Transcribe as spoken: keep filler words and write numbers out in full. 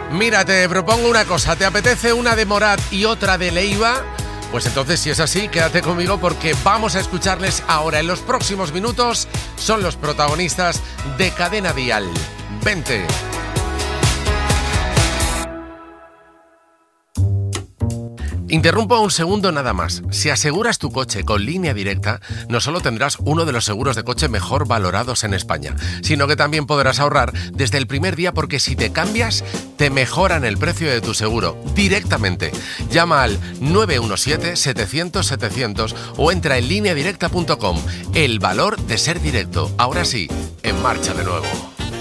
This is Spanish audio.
Mira, te propongo una cosa. ¿Te apetece una de Morat y otra de Leiva? Pues entonces, si es así, quédate conmigo porque vamos a escucharles ahora. En los próximos minutos son los protagonistas de Cadena Dial. Vente. Interrumpo un segundo nada más. Si aseguras tu coche con Línea Directa, no solo tendrás uno de los seguros de coche mejor valorados en España, sino que también podrás ahorrar desde el primer día porque si te cambias, te mejoran el precio de tu seguro directamente. Llama al nueve uno siete, setecientos, setecientos o entra en línea directa punto com. El valor de ser directo. Ahora sí, en marcha de nuevo.